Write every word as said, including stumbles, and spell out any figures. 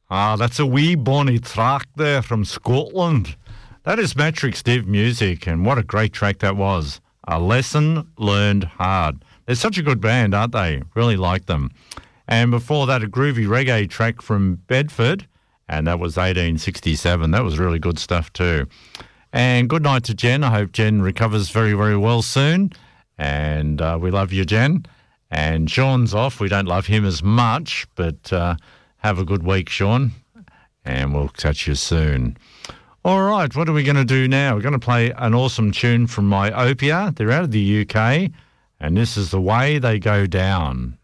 Ah, that's a wee bonny track there from Scotland. That is Matrix Div music, and what a great track that was. A Lesson Learned Hard. They're such a good band, aren't they? Really like them. And before that, a groovy reggae track from Bedford, and that was eighteen sixty-seven. That was really good stuff too. And good night to Jen. I hope Jen recovers very, very well soon. And uh, we love you, Jen. And Sean's off. We don't love him as much, but uh, have a good week, Sean. And we'll catch you soon. All right, what are we going to do now? We're going to play an awesome tune from Myopia. They're out of the U K, and this is The Way They Go Down.